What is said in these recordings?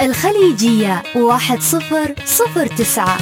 الخليجية 1009.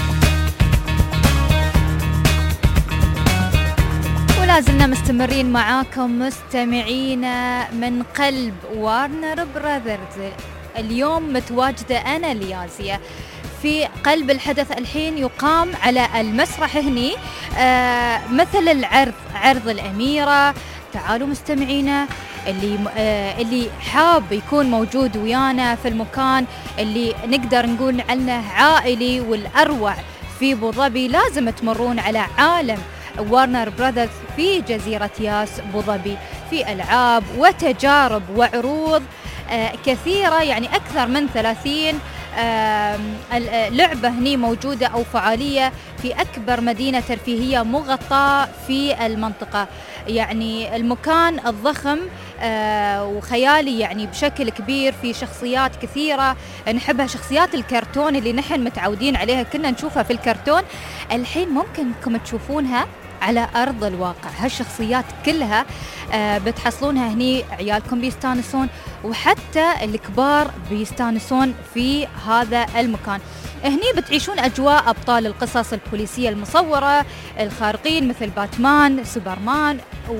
ولا زلنا مستمرين معاكم مستمعينا من قلب وارنر براذرز. اليوم متواجدة أنا ليازية في قلب الحدث. الحين يقام على المسرح هني مثل العرض، عرض الأميرة. تعالوا مستمعينا، اللي حاب يكون موجود ويانا في المكان اللي نقدر نقول عنه عائلي والأروع في أبو ظبي، لازم تمرون على عالم وارنر براذرز في جزيرة ياس أبو ظبي، في ألعاب وتجارب وعروض كثيرة، يعني أكثر من 30 لعبة هني موجودة أو فعالية في أكبر مدينة ترفيهية مغطاة في المنطقة. يعني المكان الضخم وخيالي يعني بشكل كبير، في شخصيات كثيرة نحبها، شخصيات الكرتون اللي نحن متعودين عليها كنا نشوفها في الكرتون، الحين ممكنكم تشوفونها على أرض الواقع. هالشخصيات كلها بتحصلونها هني، عيالكم بيستانسون وحتى الكبار بيستانسون في هذا المكان. هني بتعيشون أجواء أبطال القصص البوليسية المصورة الخارقين مثل باتمان، سوبرمان،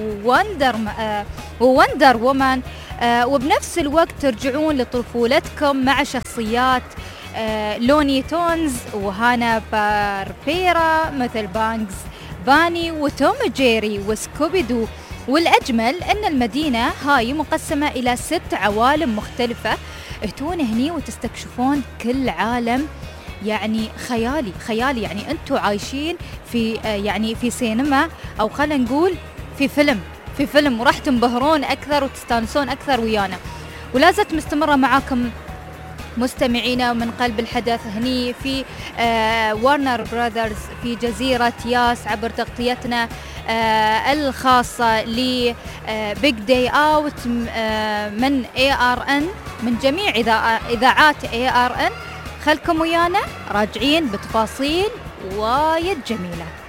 ووندر وومن، وبنفس الوقت ترجعون لطفولتكم مع شخصيات لوني تونز وهانا باربيرا مثل بانكس باني وتوم جيري وسكوبيدو. والأجمل أن المدينة هاي مقسمة إلى 6 عوالم مختلفة، تون هني وتستكشفون كل عالم يعني خيالي، يعني أنتوا عايشين في يعني في سينما، أو خلينا نقول في فيلم وراح تنبهرون أكثر وتستانسون أكثر ويانا. ولازلت مستمرة معاكم مستمعينا من قلب الحدث هني في وارنر براذرز في جزيرة ياس عبر تغطيتنا الخاصة ل بيج داي اوت من ARN، من جميع إذاعات ARN. خلكم ويانا راجعين بتفاصيل وايد جميلة.